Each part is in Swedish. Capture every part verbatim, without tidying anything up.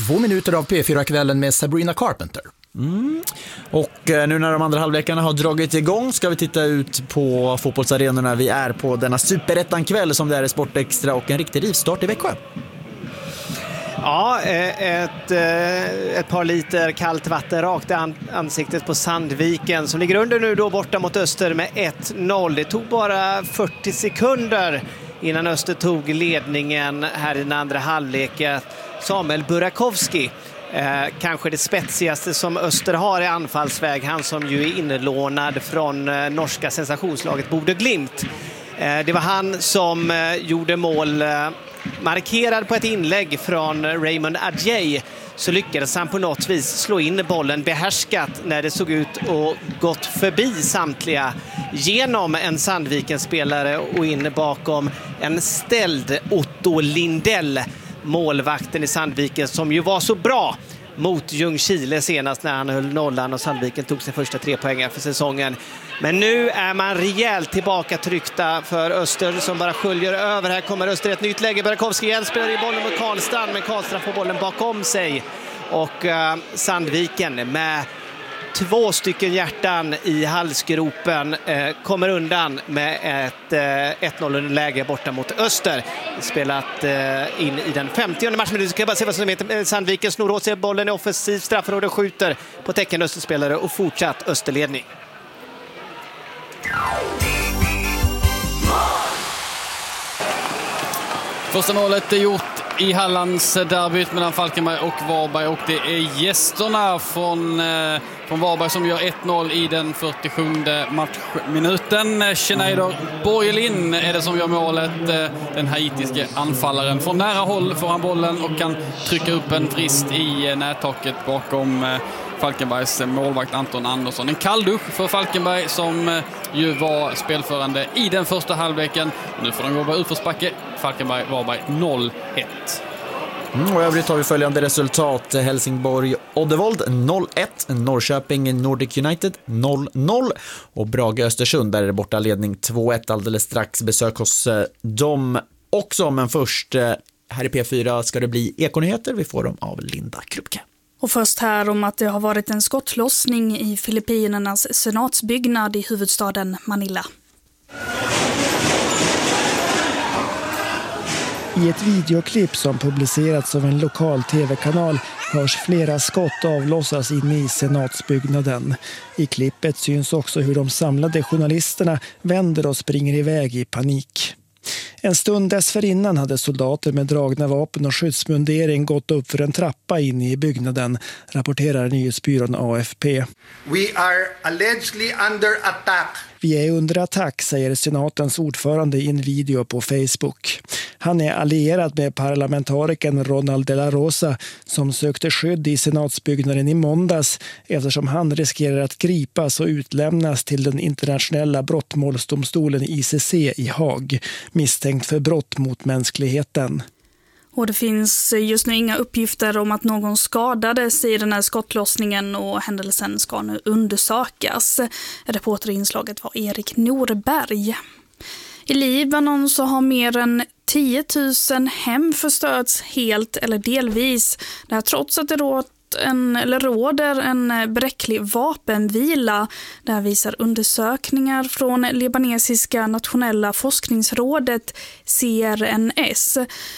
två minuter av P fyra-kvällen med Sabrina Carpenter. Mm. Och nu när de andra halvlekarna har dragit igång ska vi titta ut på fotbollsarenorna. Vi är på denna superettan-kväll som det är i Sportextra och en riktig rivstart i Växjö. Ja, ett, ett par liter kallt vatten rakt i ansiktet på Sandviken som ligger under nu då borta mot Öster med ett noll. Det tog bara fyrtio sekunder innan Öster tog ledningen här i den andra halvleken. Samuel Burakovsky, eh, kanske det spetsigaste som Öster har i anfallsväg. Han som ju är inlånad från eh, norska sensationslaget Bodø Glimt. Eh, det var han som eh, gjorde mål. Eh, markerad på ett inlägg från Raymond Adjei så lyckades han på något vis slå in bollen behärskat när det såg ut och gått förbi samtliga genom en Sandviken-spelare och in bakom en ställd Otto Lindell, målvakten i Sandviken som ju var så bra mot Ljungskile senast när han höll nollan och Sandviken tog sin första tre poäng för säsongen. Men nu är man rejält tillbaka tryckta för Öster som bara sköljer över. Här kommer Öster ett nytt läge. Burakovsky igen spelar i bollen mot Karlstrand, men Karlstrand får bollen bakom sig. Och uh, Sandviken med två stycken hjärtan i halsgropen uh, kommer undan med ett uh, ett noll-läge borta mot Öster. Spelat uh, in i den femtionde matchminuten. Ska jag bara se vad som heter. Sandviken snor åt sig bollen i offensiv straffområde och skjuter på tecken Österspelare och fortsatt Österledning. Första målet är gjort i Hallands derbyt mellan Falkenberg och Varberg och det är gästerna från, eh, från Varberg som gör ett noll i den fyrtiosjunde matchminuten. Schneider Borgelin är det som gör målet. Eh, den haitiske anfallaren. Från nära håll får han bollen och kan trycka upp en frist i eh, nättaket bakom eh, Falkenbergs målvakt Anton Andersson. En kalldusch för Falkenberg som ju var spelförande i den första halvleken. Nu får de jobba utförsbacke. Falkenberg Varberg noll ett. Mm, och övrigt har vi följande resultat. Helsingborg Oddevold noll ett, Norrköping Nordic United noll noll och Brage Östersund där är det borta ledning två ett alldeles strax. Besök hos dem också, men först här i P fyra ska det bli Ekonyheter. Vi får dem av Linda Krupke. Och först här om att det har varit en skottlossning i Filippinernas senatsbyggnad i huvudstaden Manila. I ett videoklipp som publicerats av en lokal tv-kanal hörs flera skott avlossas inne i senatsbyggnaden. I klippet syns också hur de samlade journalisterna vänder och springer iväg i panik. En stund dessförinnan hade soldater med dragna vapen och skyddsmundering gått upp för en trappa in i byggnaden, rapporterar nyhetsbyrån A F P. We are allegedly under attack. Vi är under attack, säger senatens ordförande i en video på Facebook. Han är allierad med parlamentarikern Ronald de la Rosa som sökte skydd i senatsbyggnaden i måndags eftersom han riskerar att gripas och utlämnas till den internationella brottmålsdomstolen I C C i Haag, misstänkt för brott mot mänskligheten. Och det finns just nu inga uppgifter om att någon skadades i den här skottlossningen och händelsen ska nu undersökas. Reporter i inslaget var Erik Norberg. I Libanon så har mer än tio tusen hem förstörts helt eller delvis. Det här trots att det rått En, eller råder en bräcklig vapenvila. Det här visar undersökningar från libanesiska nationella forskningsrådet C R N S.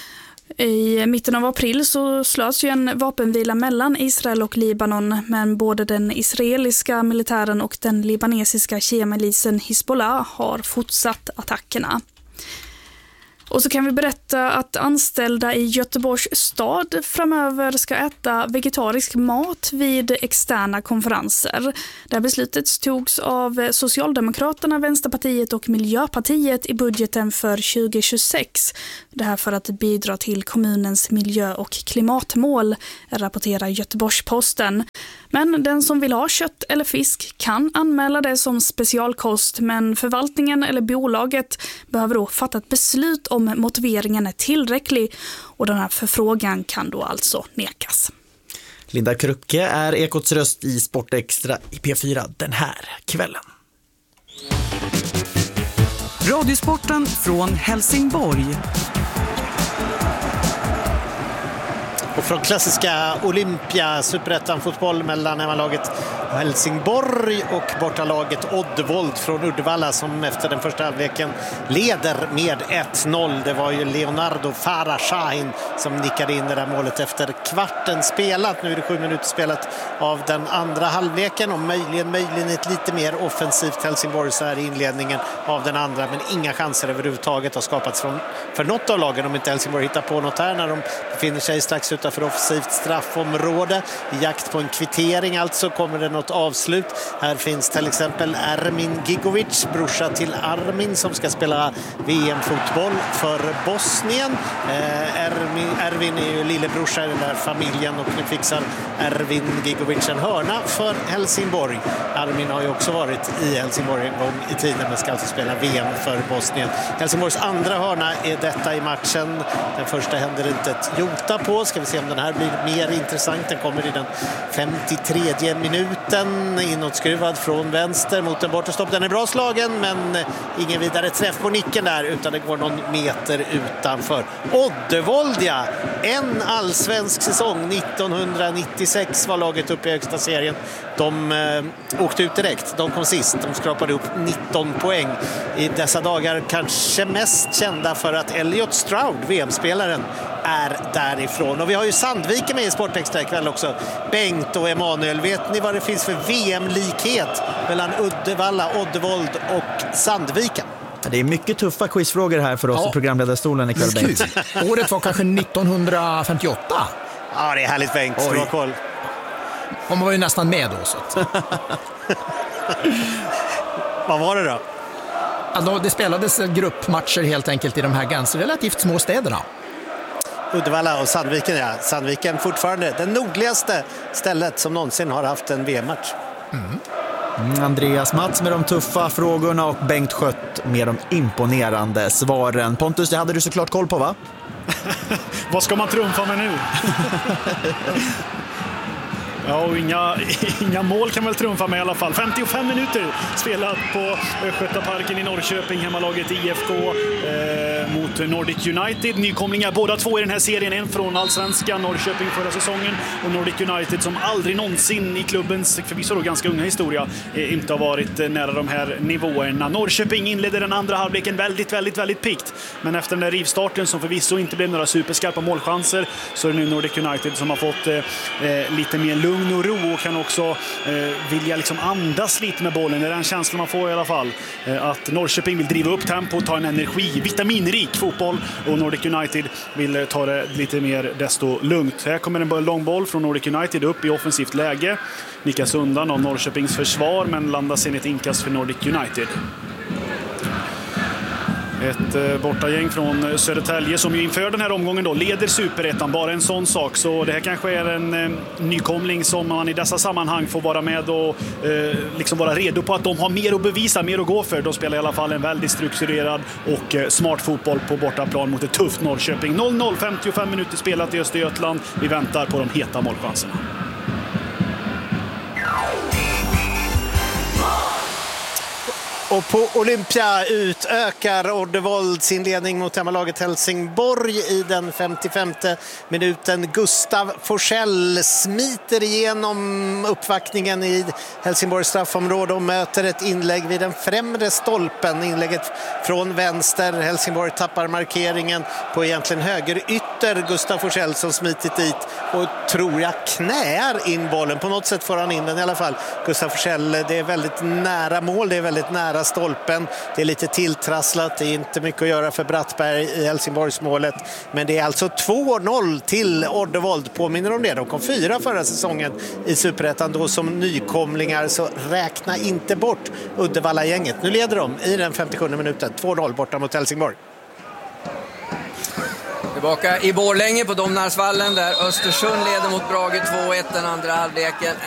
I mitten av april så slöts ju en vapenvila mellan Israel och Libanon, men både den israeliska militären och den libanesiska shiamilisen Hizbollah har fortsatt attackerna. Och så kan vi berätta att anställda i Göteborgs stad framöver ska äta vegetarisk mat vid externa konferenser. Det här beslutet togs av Socialdemokraterna, Vänsterpartiet och Miljöpartiet i budgeten för tjugo tjugosex. Det här för att bidra till kommunens miljö- och klimatmål, rapporterar Göteborgs-Posten. Men den som vill ha kött eller fisk kan anmäla det som specialkost, men förvaltningen eller bolaget behöver då fatta ett beslut om motiveringen är tillräcklig och den här förfrågan kan då alltså nekas. Linda Krupke är Ekots röst i Sportextra i P fyra den här kvällen. Radiosporten från Helsingborg. Och från klassiska Olympia, superettan-fotboll mellan hemmalaget Helsingborg och bortalaget Oddevold från Uddevalla som efter den första halvleken leder med ett noll. Det var ju Leonardo Farah Shahin som nickade in det där målet efter kvarten spelat. Nu är det sju minuter spelat av den andra halvleken och möjligen, möjligen ett lite mer offensivt Helsingborg så här i inledningen av den andra, men inga chanser överhuvudtaget har skapats från, för något av lagen om inte Helsingborg hittar på något här när de befinner sig strax utanför offensivt straffområde. I jakt på en kvittering alltså kommer det något avslut. Här finns till exempel Ermin Gigovic, brorsa till Armin som ska spela V M-fotboll för Bosnien. Eh, Ermin, Ervin är ju lillebrorsa i den där familjen och nu fixar Ervin Gigovic en hörna för Helsingborg. Armin har ju också varit i Helsingborg en gång i tiden men ska alltså spela V M för Bosnien. Helsingborgs andra hörna är detta i matchen. Den första händer inte ett jota på. Ska vi se om den här blir mer intressant. Den kommer i den femtiotredje minuten. Inåtskruvad från vänster mot en bortastopp. Den är bra slagen men ingen vidare träff på nicken där utan det går någon meter utanför. Oddevold, ja. En allsvensk säsong nittonhundranittiosex var laget uppe i högsta serien. De eh, åkte ut direkt. De kom sist. De skrapade upp nitton poäng. I dessa dagar kanske mest kända för att Elliot Stroud, V M-spelaren, är därifrån. Och vi har ju Sandviken med i Sportextra ikväll också. Bengt och Emanuel, vet ni vad det finns för V M-likhet mellan Uddevalla, Oddevold och Sandviken? Det är mycket tuffa quizfrågor här för oss ja. i programledarstolen ikväll, Bengt. Året var kanske nittonhundrafemtioåtta. Ja, det är härligt, Bengt. Bra koll. Och man var ju nästan med då. Så att... Vad var det då? Alltså, det spelades gruppmatcher helt enkelt i de här ganska relativt små städerna. Uddevalla och Sandviken, ja. Sandviken fortfarande det nordligaste stället som någonsin har haft en V M-match. Mm. Mm, Andreas Mats med de tuffa frågorna och Bengt Skött med de imponerande svaren. Pontus, det hade du såklart koll på, va? Vad ska man trumfa med nu? Ja, och inga, inga mål kan väl trumfa med i alla fall. femtiofem minuter spelat på Sköttaparken i Norrköping. Hemmalaget I F K eh, mot Nordic United. Nykomlingar båda två i den här serien. En från Allsvenskan, Norrköping förra säsongen. Och Nordic United som aldrig någonsin i klubbens, förvisso då ganska unga historia, eh, inte har varit eh, nära de här nivåerna. Norrköping inledde den andra halvleken väldigt, väldigt, väldigt pikt. Men efter den där rivstarten som förvisso inte blev några superskarpa målchanser så är det nu Nordic United som har fått eh, lite mer lugn och ro och kan också eh, vilja liksom andas lite med bollen. Det är den känslan man får i alla fall. Eh, att Norrköping vill driva upp tempo och ta en energi, vitaminrik fotboll och Nordic United vill eh, ta det lite mer desto lugnt. Här kommer en lång boll från Nordic United upp i offensivt läge. Nickas undan av Norrköpings försvar men landas in ett inkast för Nordic United. Ett eh, bortagäng från Södertälje som ju inför den här omgången då leder superettan. Bara en sån sak. Så det här kanske är en eh, nykomling som man i dessa sammanhang får vara med och eh, liksom vara redo på att de har mer att bevisa, mer att gå för. De spelar i alla fall en väldigt strukturerad och eh, smart fotboll på bortaplan mot ett tufft Norrköping. noll noll, femtiofem minuter spelat i Östergötland. Vi väntar på de heta målchanserna. Och på Olympia utökar Oddevold sin ledning mot hemmalaget Helsingborg i den femtiofemte minuten. Gustav Forsell smiter igenom uppvaktningen i Helsingborgs straffområde och möter ett inlägg vid den främre stolpen. Inlägget från vänster. Helsingborg tappar markeringen på egentligen höger ytter. Gustav Forsell som smitit dit och tror jag knäar in bollen. På något sätt får han in den i alla fall. Gustav Forsell, det är väldigt nära mål, det är väldigt nära stolpen. Det är lite tilltrasslat, det är inte mycket att göra för Brattberg i Helsingborgsmålet. Men det är alltså två noll till Oddevold. Påminner om det, de kom fyra förra säsongen i Superettan då som nykomlingar, så räkna inte bort Uddevalla-gänget. Nu leder de i den femtiosjunde minuten, två noll borta mot Helsingborg. Tillbaka i Borlänge på Domnarsvallen där Östersund leder mot Brage två ett den andra halvleken.